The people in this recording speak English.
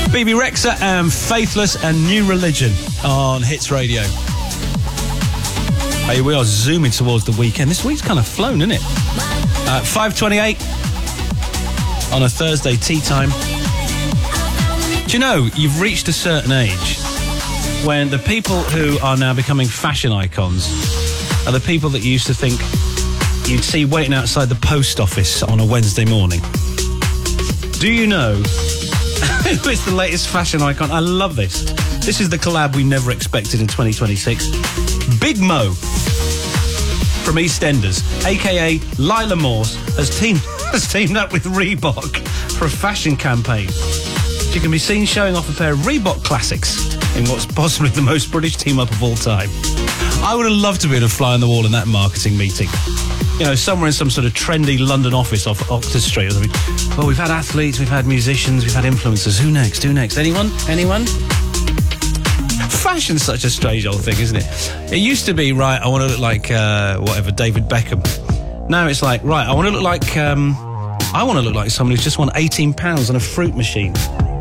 BB Rexha and Faithless and New Religion on Hits Radio. Hey, we are zooming towards the weekend. This week's kind of flown, isn't it? 5:28 on a Thursday tea time. Do you know, you've reached a certain age when the people who are now becoming fashion icons are the people that you used to think you'd see waiting outside the post office on a Wednesday morning. Do you know who is the latest fashion icon? I love this. This is the collab we never expected in 2026. Big Mo from EastEnders, a.k.a. Lila Morse, has teamed up with Reebok for a fashion campaign. She can be seen showing off a pair of Reebok classics in what's possibly the most British team-up of all time. I would have loved to be able to fly on the wall in that marketing meeting. You know, somewhere in some sort of trendy London office off Oxford Street or something. Well, we've had athletes, we've had musicians, we've had influencers. Who next? Anyone? Fashion's such a strange old thing, isn't it? It used to be, right, I want to look like, David Beckham. Now it's like, right, I want to look like someone who's just won £18 on a fruit machine.